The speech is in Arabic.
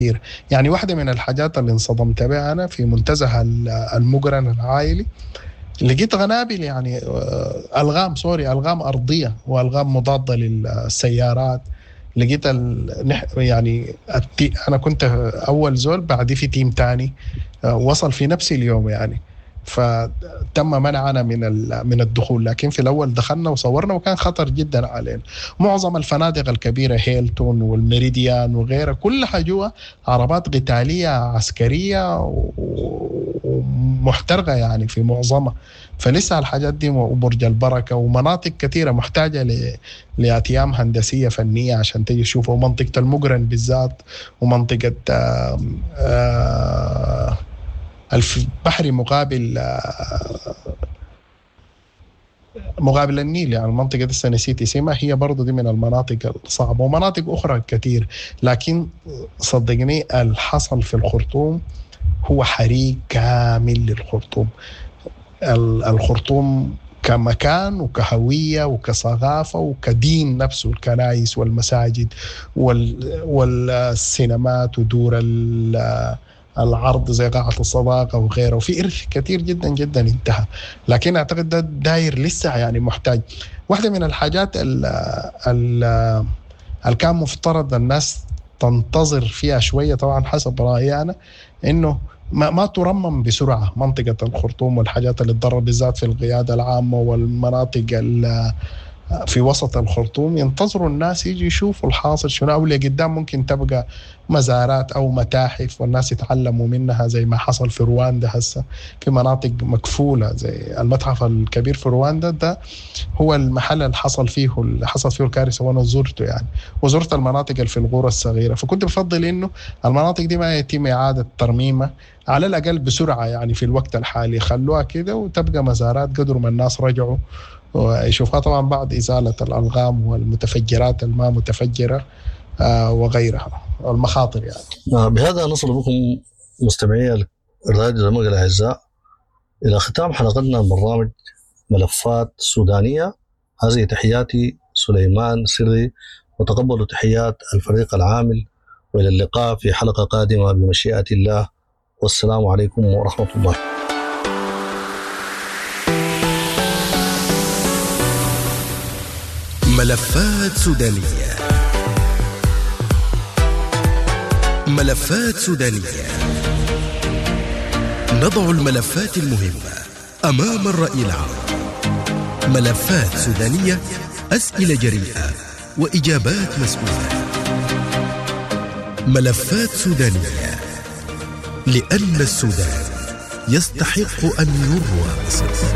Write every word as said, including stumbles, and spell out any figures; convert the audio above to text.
يعني واحدة من الحاجات اللي انصدمت بها أنا في منتزه المقرن العائلي، لقيت قنابل يعني ألغام سوري ألغام أرضية وألغام مضادة للسيارات. لقيت ال... يعني التي... أنا كنت أول زول، بعدي في تيم تاني وصل في نفس اليوم يعني، فتم منعنا من من الدخول. لكن في الأول دخلنا وصورنا وكان خطر جدا علينا. معظم الفنادق الكبيرة هيلتون والميريديان وغيرها كلها جوا عربات قتالية عسكرية ومحترقة يعني في معظمها. فلسه الحاجات دي وبرج البركة ومناطق كثيرة محتاجة ل... لأتيام هندسية فنية عشان تيجي تشوفوا منطقة المقرن بالذات، ومنطقة آآ آآ البحري مقابل مقابل النيل، يعني المنطقة دي نسيت اسمها، هي برضو دي من المناطق الصعبة ومناطق أخرى كتير. لكن صدقني الحصل في الخرطوم هو حريق كامل للخرطوم. الخرطوم كمكان وكهوية وكثقافة وكدين نفسه، الكنائس والمساجد والسينمات ودور العرض زي قاعة الصداقة وغيره، وفي إرث كثير جدا جدا انتهى. لكن أعتقد ده داير لسه يعني محتاج. واحدة من الحاجات اللي كان مفترض الناس تنتظر فيها شوية طبعا حسب رأيي أنا، إنه ما, ما ترمم بسرعة منطقة الخرطوم والحاجات اللي تضرر بالذات في القيادة العامة والمناطق في وسط الخرطوم. ينتظروا الناس يجي يشوفوا الحاصل شنو، أو قدام ممكن تبقى مزارات أو متاحف والناس يتعلموا منها زي ما حصل في رواندا. هسه في مناطق مكفولة زي المتحف الكبير في رواندا، ده هو المحل اللي حصل فيه اللي حصل فيه الكارثة وأنا زرته يعني، وزرت المناطق اللي في القرى الصغيرة. فكنت بفضل إنه المناطق دي ما يتم إعادة ترميمها على الأقل بسرعة يعني في الوقت الحالي، خلوها كده وتبقى مزارات قدر ما الناس رجعوا ويشوفها، طبعا بعد إزالة الألغام والمتفجرات الما متفجرة آه وغيرها المخاطر يعني. بهذا نصل بكم مستمعي الراديو الأمجد الأعزاء إلى ختام حلقتنا من برنامج ملفات سودانية. هذه تحياتي سليمان سري، وتقبلوا تحيات الفريق العامل، وإلى اللقاء في حلقة قادمة بمشيئة الله، والسلام عليكم ورحمة الله. ملفات سودانية. ملفات سودانية، نضع الملفات المهمة أمام الرأي العام. ملفات سودانية، أسئلة جريئة وإجابات مسؤولة. ملفات سودانية، لأن السودان يستحق أن يروى بصدق.